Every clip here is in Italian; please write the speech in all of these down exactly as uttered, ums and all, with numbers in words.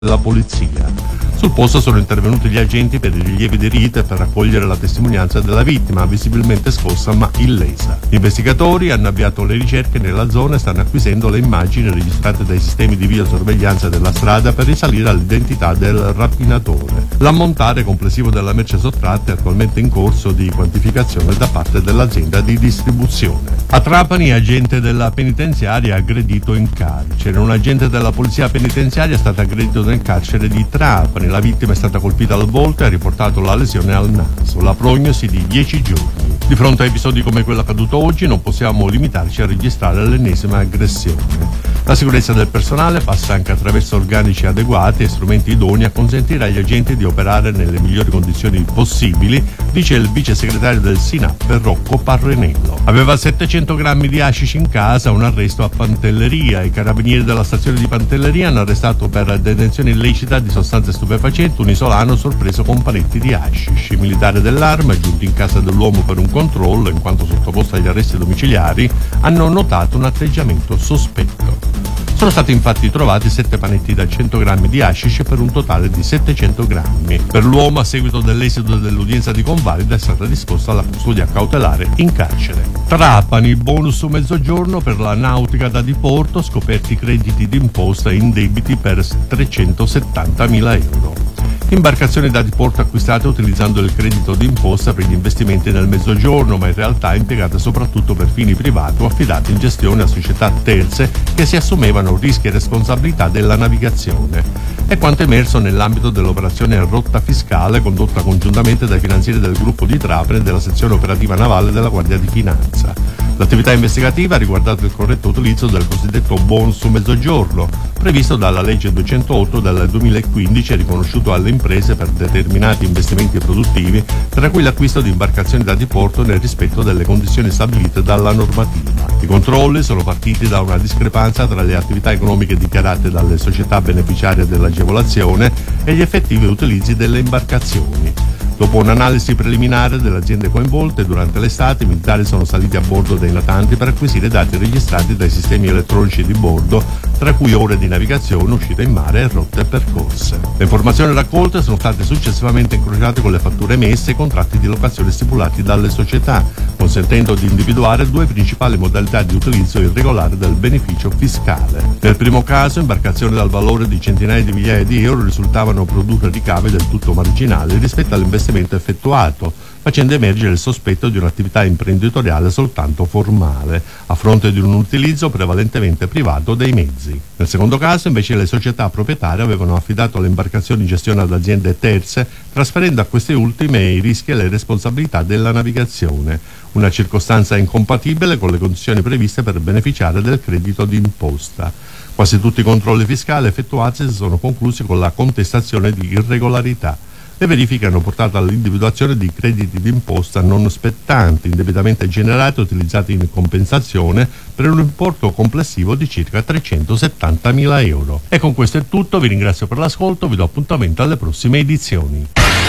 della polizia. Sul posto sono intervenuti gli agenti per i rilievi di rito e per raccogliere la testimonianza della vittima, visibilmente scossa ma illesa. Gli investigatori hanno avviato le ricerche nella zona e stanno acquisendo le immagini registrate dai sistemi di videosorveglianza della strada per risalire all'identità del rapinatore. L'ammontare complessivo della merce sottratta è attualmente in corso di quantificazione da parte dell'azienda di distribuzione. A Trapani, agente della penitenziaria aggredito in carcere. Un agente della polizia penitenziaria è stato aggredito nel carcere di Trapani. La vittima è stata colpita al volto e ha riportato la lesione al naso. La prognosi di dieci giorni. Di fronte a episodi come quello accaduto oggi non possiamo limitarci a registrare l'ennesima aggressione. La sicurezza del personale passa anche attraverso organici adeguati e strumenti idonei a consentire agli agenti di operare nelle migliori condizioni possibili, dice il vice segretario del SINAP Rocco Parrenello. Aveva settecento grammi di hashish in casa, un arresto a Pantelleria. I carabinieri della stazione di Pantelleria hanno arrestato per detenzione illecita di sostanze stupefacenti un isolano sorpreso con panetti di hashish. I militari dell'arma, giunti in casa dell'uomo per un controllo, in quanto sottoposto agli arresti domiciliari, hanno notato un atteggiamento sospetto. Sono stati infatti trovati sette panetti da cento grammi di hashish per un totale di settecento grammi. Per l'uomo, a seguito dell'esito dell'udienza di convalida, è stata disposta la custodia cautelare in carcere. Trapani, bonus su mezzogiorno per la nautica da diporto, scoperti crediti d'imposta in debiti per trecentosettantamila euro. Imbarcazioni da diporto acquistate utilizzando il credito d'imposta per gli investimenti nel mezzogiorno, ma in realtà impiegate soprattutto per fini privati o affidate in gestione a società terze che si assumevano rischi e responsabilità della navigazione. È quanto emerso nell'ambito dell'operazione rotta fiscale condotta congiuntamente dai finanzieri del gruppo di Trapani e della sezione operativa navale della Guardia di Finanza. L'attività investigativa ha riguardato il corretto utilizzo del cosiddetto bonus su mezzogiorno, previsto dalla legge duecentootto del duemilaquindici e riconosciuto alle imprese per determinati investimenti produttivi, tra cui l'acquisto di imbarcazioni da diporto nel rispetto delle condizioni stabilite dalla normativa. I controlli sono partiti da una discrepanza tra le attività economiche dichiarate dalle società beneficiarie dell'agevolazione e gli effettivi utilizzi delle imbarcazioni. Dopo un'analisi preliminare delle aziende coinvolte, durante l'estate i militari sono saliti a bordo dei natanti per acquisire dati registrati dai sistemi elettronici di bordo, tra cui ore di navigazione, uscita in mare e rotte percorse. Le informazioni raccolte sono state successivamente incrociate con le fatture emesse e i contratti di locazione stipulati dalle società, consentendo di individuare due principali modalità di utilizzo irregolare del beneficio fiscale. Nel primo caso, imbarcazioni dal valore di centinaia di migliaia di euro risultavano produrre ricavi del tutto marginali rispetto all'investimento effettuato, facendo emergere il sospetto di un'attività imprenditoriale soltanto formale, a fronte di un utilizzo prevalentemente privato dei mezzi. Nel secondo caso, invece, le società proprietarie avevano affidato le imbarcazioni in gestione ad aziende terze, trasferendo a queste ultime i rischi e le responsabilità della navigazione, una circostanza incompatibile con le condizioni previste per beneficiare del credito d'imposta. Quasi tutti i controlli fiscali effettuati si sono conclusi con la contestazione di irregolarità. Le verifiche hanno portato all'individuazione di crediti d'imposta non spettanti, indebitamente generati e utilizzati in compensazione per un importo complessivo di circa trecentosettantamila euro. E con questo è tutto, vi ringrazio per l'ascolto, vi do appuntamento alle prossime edizioni.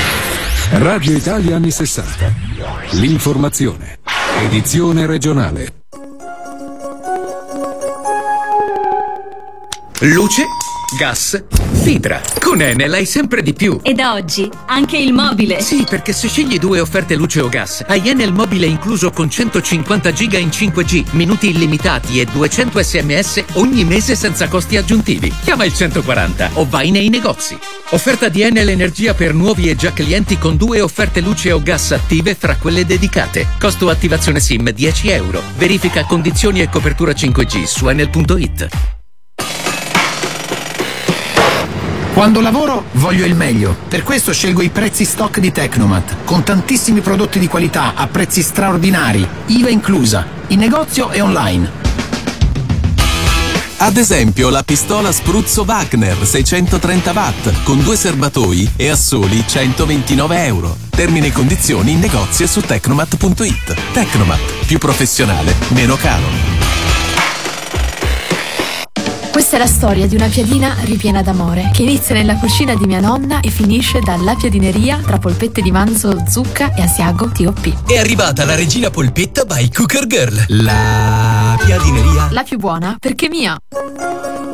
Radio Italia anni sessanta. L'informazione. Edizione regionale. Luce, gas, fibra. Con Enel hai sempre di più. E da oggi anche il mobile. Sì, perché se scegli due offerte luce o gas, hai Enel mobile incluso con centocinquanta giga in cinque G, minuti illimitati e duecento sms ogni mese senza costi aggiuntivi. Chiama il centoquaranta o vai nei negozi. Offerta di Enel Energia per nuovi e già clienti con due offerte luce o gas attive fra quelle dedicate. Costo attivazione SIM dieci euro. Verifica condizioni e copertura cinque G su enel punto it. Quando lavoro voglio il meglio, per questo scelgo i prezzi stock di Tecnomat, con tantissimi prodotti di qualità a prezzi straordinari, I V A inclusa, in negozio e online. Ad esempio la pistola spruzzo Wagner seicentotrenta watt con due serbatoi e a soli centoventinove euro. Termini e condizioni in negozio su tecnomat punto it. Tecnomat, più professionale, meno caro. Questa è la storia di una piadina ripiena d'amore che inizia nella cucina di mia nonna e finisce dalla piadineria tra polpette di manzo, zucca e asiago T O P. È arrivata la regina polpetta by Cooker Girl. La piadineria. La più buona perché mia.